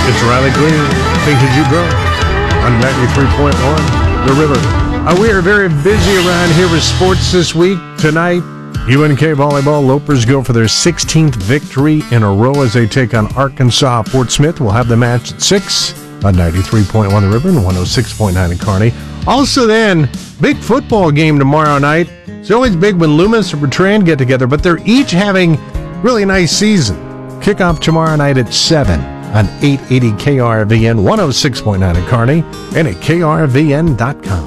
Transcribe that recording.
It's Riley Green. Think as you grow on 93.1 The River. We are very busy around here with sports this week. Tonight, UNK Volleyball Lopers go for their 16th victory in a row as they take on Arkansas. Fort Smith will have the match at 6 on 93.1 The River and 106.9 in Kearney. Also then, big football game tomorrow night. It's always big when Loomis or Bertrand get together, but they're each having really nice season. Kickoff tomorrow night at 7 on 880 KRVN, 106.9 in Kearney, and at krvn.com.